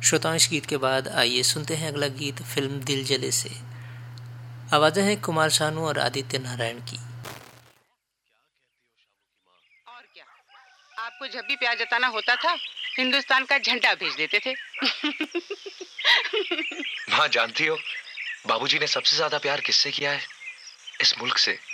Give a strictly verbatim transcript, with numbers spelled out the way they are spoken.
श्रोताओं, इस गीत के बाद आइए सुनते हैं अगला गीत फिल्म दिल जले से। आवाजें हैं कुमार सानू और आदित्य नारायण की। और क्या, आपको जब भी प्यार जताना होता था हिंदुस्तान का झंडा भेज देते थे। माँ जानती हो, बाबूजी ने सबसे ज्यादा प्यार किससे किया है? इस मुल्क से।